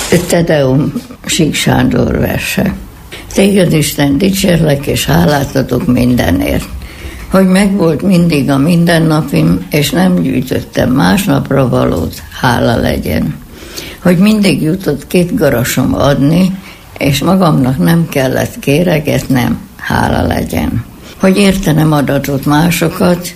Tedeum Sík Sándor verse. Téged Isten dicsérlek, és hálát adok mindenért, hogy megvolt mindig a mindennapim, és nem gyűjtöttem másnapra valót, hála legyen. Hogy mindig jutott 2 garasom adni, és magamnak nem kellett kéregetnem, hála legyen. Hogy értenem adatot másokat,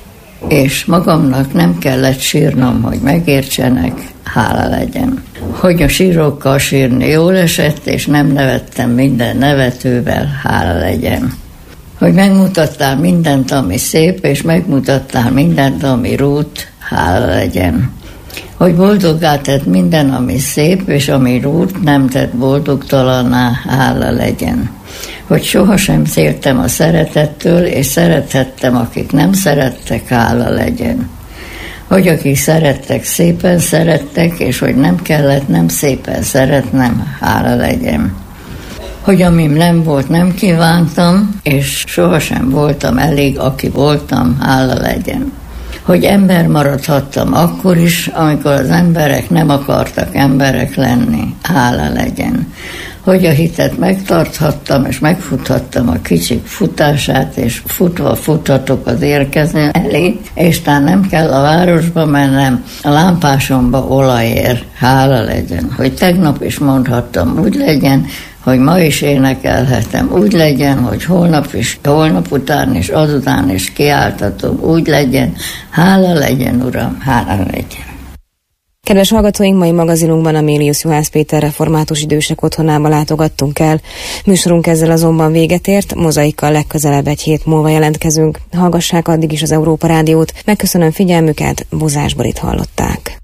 és magamnak nem kellett sírnom, hogy megértsenek, hála legyen. Hogy a sírokkal sírni jól esett, és nem nevettem minden nevetővel, hála legyen. Hogy megmutattál mindent, ami szép, és megmutattál mindent, ami rút, hála legyen. Hogy boldoggá tett minden, ami szép, és ami rút, nem tett boldogtalanná, hála legyen. Hogy sohasem féltem a szeretettől, és szerethettem, akik nem szerettek, hála legyen. Hogy akik szerettek, szépen szerettek, és hogy nem kellett nem szépen szeretnem, hála legyen. Hogy amim nem volt, nem kívántam, és sohasem voltam elég, aki voltam, hála legyen. Hogy ember maradhattam akkor is, amikor az emberek nem akartak emberek lenni, hála legyen. Hogy a hitet megtarthattam, és megfuthattam a kicsik futását, és futva futhatok az érkező elé, és tán nem kell a városba mennem, a lámpásomba olajér, hála legyen. Hogy tegnap is mondhattam, úgy legyen, hogy ma is énekelhetem, úgy legyen, hogy holnap is, holnap után és azután is kiáltatom, úgy legyen, hála legyen, Uram, hála legyen. Kedves hallgatóink, mai magazinunkban a Mélius Juhász Péter református idősek otthonába látogattunk el. Műsorunk ezzel azonban véget ért, Mozaikkal legközelebb egy hét múlva jelentkezünk. Hallgassák addig is az Európa Rádiót. Megköszönöm figyelmüket, Bozás Borit hallották.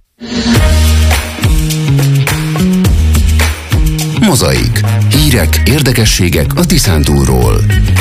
Mozaik. Hírek, érdekességek a Tiszántúlról.